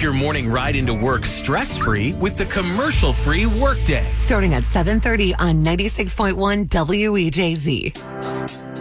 your morning ride into work stress-free with the commercial-free Workday. Starting at 7:30 on 96.1 WEJZ.